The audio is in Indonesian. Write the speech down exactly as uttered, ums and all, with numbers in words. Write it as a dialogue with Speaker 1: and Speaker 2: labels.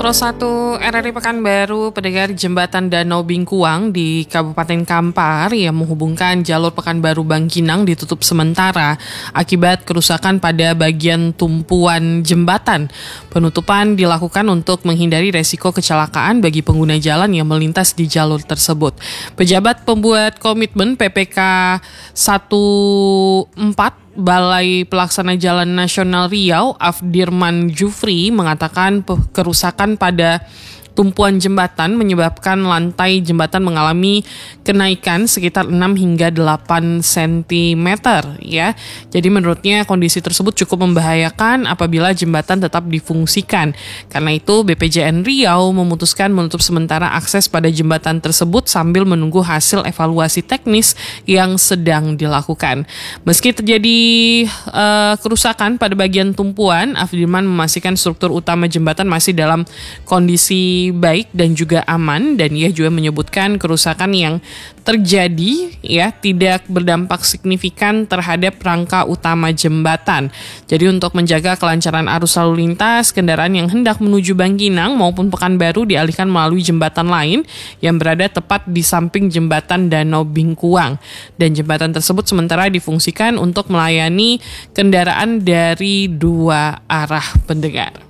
Speaker 1: Polo satu R R I Pekanbaru, pendengar jembatan Danau Bingkuang di Kabupaten Kampar yang menghubungkan jalur Pekanbaru Bangkinang ditutup sementara akibat kerusakan pada bagian tumpuan jembatan. Penutupan dilakukan untuk menghindari resiko kecelakaan bagi pengguna jalan yang melintas di jalur tersebut. Pejabat pembuat komitmen P P K empat belas Balai Pelaksana Jalan Nasional Riau, Afdirman Jufri, mengatakan kerusakan pada tumpuan jembatan menyebabkan lantai jembatan mengalami kenaikan sekitar enam hingga delapan sentimeter ya. Jadi menurutnya kondisi tersebut cukup membahayakan apabila jembatan tetap difungsikan. Karena itu B P J N Riau memutuskan menutup sementara akses pada jembatan tersebut sambil menunggu hasil evaluasi teknis yang sedang dilakukan. Meski terjadi uh, kerusakan pada bagian tumpuan, Afdirman memastikan struktur utama jembatan masih dalam kondisi baik dan juga aman, dan ia juga menyebutkan kerusakan yang terjadi ya tidak berdampak signifikan terhadap rangka utama jembatan. Jadi untuk menjaga kelancaran arus lalu lintas, kendaraan yang hendak menuju Bangkinang maupun Pekanbaru dialihkan melalui jembatan lain yang berada tepat di samping jembatan Danau Bingkuang, dan jembatan tersebut sementara difungsikan untuk melayani kendaraan dari dua arah, pendengar.